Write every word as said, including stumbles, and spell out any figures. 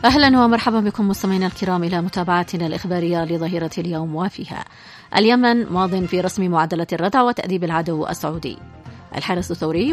أهلا ومرحبا بكم مستمعينا الكرام إلى متابعتنا الإخبارية لظهيرة اليوم، وفيها: اليمن ماض في رسم معدلات الردع وتأديب العدو السعودي، الحرس الثوري